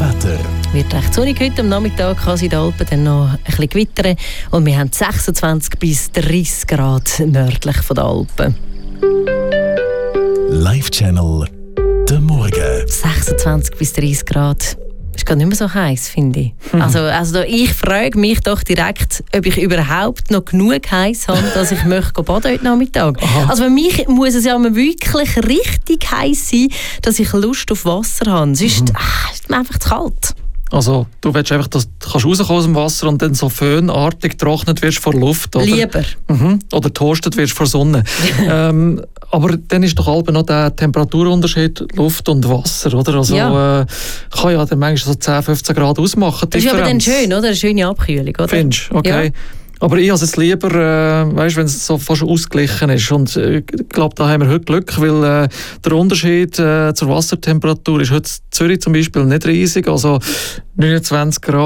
Wetter. Wird recht sonnig heute am Nachmittag, kann es in den Alpen dann noch ein bisschen gewittern. Und wir haben 26 bis 30 Grad nördlich von den Alpen. Live-Channel der Morgen. 26 bis 30 Grad. Ist gar nicht mehr so heiß, finde ich. Also ich frage mich doch direkt, ob ich überhaupt noch genug heiß habe, dass ich möchte baden heute Nachmittag. Aha. Also für mich muss es ja wirklich richtig heiß sein, dass ich Lust auf Wasser habe. Sonst ist mir einfach zu kalt. Also du willst einfach, dass du rauskommen aus dem Wasser und dann so föhnartig getrocknet wirst vor Luft, oder? Lieber. Oder toastet wirst vor Sonne. Aber dann ist doch halb noch der Temperaturunterschied Luft und Wasser, oder? Also Ja. Kann ja dann manchmal so 10, 15 Grad ausmachen. Das ist aber dann schön, oder? Eine schöne Abkühlung, oder? Findest du? Okay. Ja. Aber ich habe es lieber, weißt, wenn es so fast ausgeglichen ist. Und ich glaube, da haben wir heute Glück, weil der Unterschied zur Wassertemperatur ist heute in Zürich zum Beispiel nicht riesig. Also 29 Grad.